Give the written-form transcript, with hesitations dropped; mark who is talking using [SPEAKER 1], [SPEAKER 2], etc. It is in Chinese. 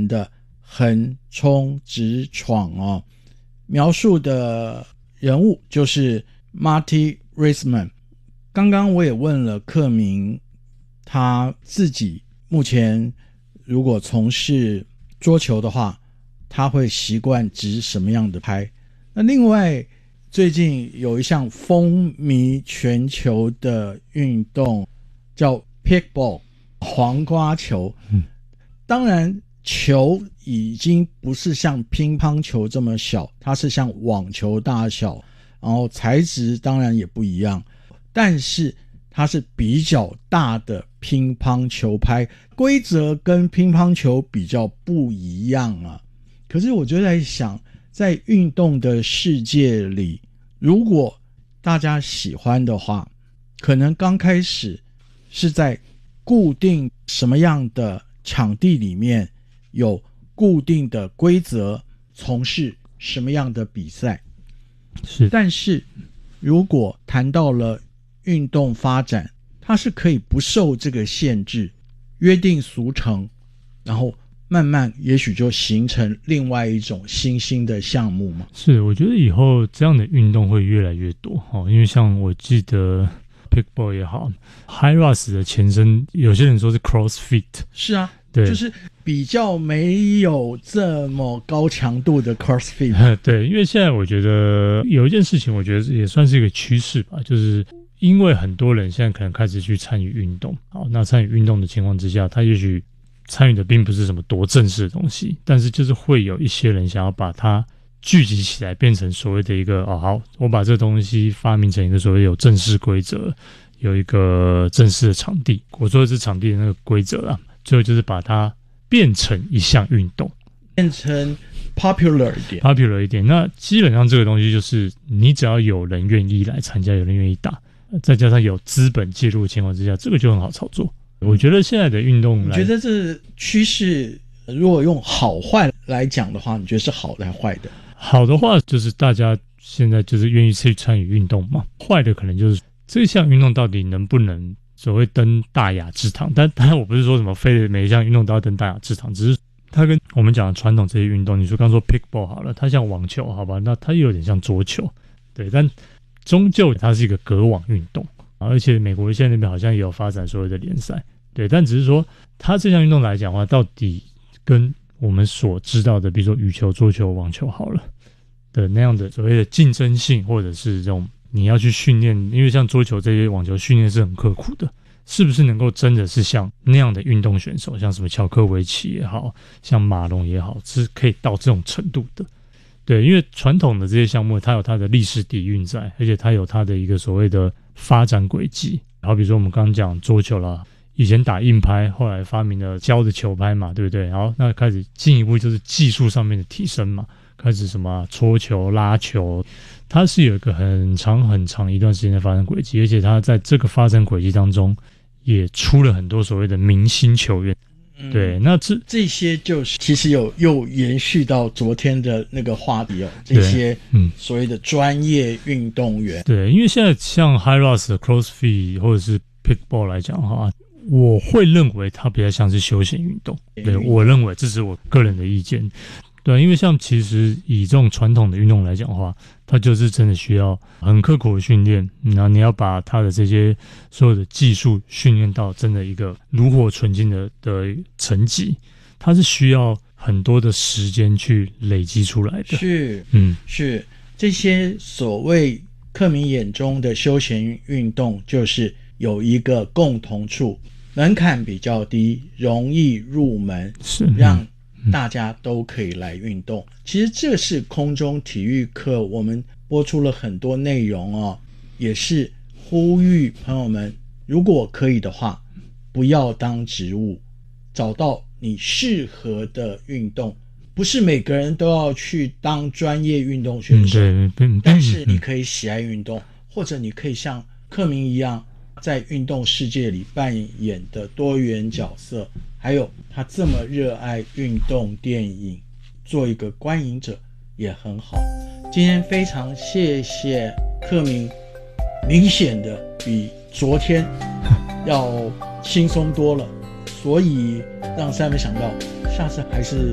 [SPEAKER 1] 人的横冲直闯哦。描述的人物就是 Marty Raisman。 刚刚我也问了克明，他自己目前如果从事桌球的话，他会习惯执什么样的拍。那另外最近有一项风靡全球的运动叫 Pickleball 黄瓜球。当然球已经不是像乒乓球这么小，它是像网球大小，然后材质当然也不一样，但是它是比较大的乒乓球拍，规则跟乒乓球比较不一样啊。可是我就在想，在运动的世界里，如果大家喜欢的话，可能刚开始是在固定什么样的场地里面，有固定的规则，从事什么样的比赛。
[SPEAKER 2] 是，
[SPEAKER 1] 但是如果谈到了运动发展，它是可以不受这个限制，约定俗成，然后慢慢也许就形成另外一种新兴的项目嘛。
[SPEAKER 2] 是，我觉得以后这样的运动会越来越多，因为像我记得 Pickleball 也好， High Rock 的前身有些人说是 CrossFit。
[SPEAKER 1] 是啊，
[SPEAKER 2] 对，
[SPEAKER 1] 就是比较没有这么高强度的 CrossFit。
[SPEAKER 2] 对，因为现在我觉得有一件事情，我觉得也算是一个趋势吧，就是因为很多人现在可能开始去参与运动，好，那参与运动的情况之下，他也许参与的并不是什么多正式的东西，但是就是会有一些人想要把它聚集起来，变成所谓的一个好，我把这东西发明成一个所谓有正式规则，有一个正式的场地。我说的是场地的那个规则啦，最后就是把它变成一项运动，
[SPEAKER 1] 变成 popular 一点。
[SPEAKER 2] 那基本上这个东西就是你只要有人愿意来参加，有人愿意打，再加上有资本介入的情况之下，这个就很好操作。我觉得现在的运动，
[SPEAKER 1] 你觉得这趋势如果用好坏来讲的话，你觉得是好的还是坏的？
[SPEAKER 2] 好的话就是大家现在就是愿意去参与运动嘛，坏的可能就是这项运动到底能不能所谓登大雅之堂。但当然我不是说什么非得每一项运动都要登大雅之堂，只是它跟我们讲的传统这些运动，你说刚说 Pickleball 好了，它像网球好吧，那它又有点像桌球，对，但终究它是一个隔网运动，而且美国现在那边好像也有发展所谓的联赛，对，但只是说它这项运动来讲的话，到底跟我们所知道的比如说羽球、桌球、网球好了的那样的所谓的竞争性，或者是这种你要去训练，因为像桌球这些网球训练是很刻苦的，是不是能够真的是像那样的运动选手，像什么乔科维奇也好，像马龙也好，是可以到这种程度的。对，因为传统的这些项目它有它的历史底蕴在，而且它有它的一个所谓的发展轨迹。好比说我们刚刚讲桌球啦，以前打硬拍，后来发明了胶的球拍嘛，对不对？好，那开始进一步就是技术上面的提升嘛，开始什么搓球、拉球，它是有一个很长很长一段时间的发展轨迹，而且它在这个发展轨迹当中也出了很多所谓的明星球员。对，那
[SPEAKER 1] 这些就是其实又延续到昨天的那个话题哦，这些所谓的专业运动员。
[SPEAKER 2] 对，因为现在像 High Rock、CrossFit 或者是 Pickleball 来讲的话，我会认为它比较像是休闲运动。对，我认为这是我个人的意见。对，因为像其实以这种传统的运动来讲的话，它就是真的需要很刻苦的训练，然后你要把它的这些所有的技术训练到真的一个炉火纯青的层级，它是需要很多的时间去累积出来的。
[SPEAKER 1] 是这些所谓客民眼中的休闲运动，就是有一个共同处，门槛比较低，容易入门，
[SPEAKER 2] 是
[SPEAKER 1] 让大家都可以来运动。其实这是空中体育课我们播出了很多内容哦，也是呼吁朋友们，如果可以的话，不要当植物，找到你适合的运动。不是每个人都要去当专业运动选手，但是你可以喜爱运动，或者你可以像克明一样，在运动世界里扮演的多元角色，还有他这么热爱运动电影，做一个观影者也很好。今天非常谢谢克明，明显的比昨天要轻松多了，所以让Simon想到下次还是